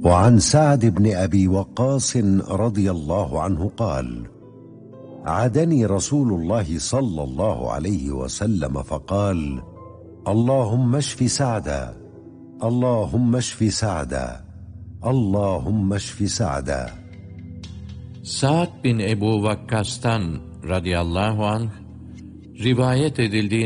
وعن سعد بن أبي وقاص رضي الله عنه قال: عادني رسول الله صلى الله عليه وسلم فقال: اللهم اشف سعدا، اللهم اشف سعدا، اللهم اشف سعدا. Sa'd bin Ebu Vakkas'tan radıyallahu anh rivayet edildiği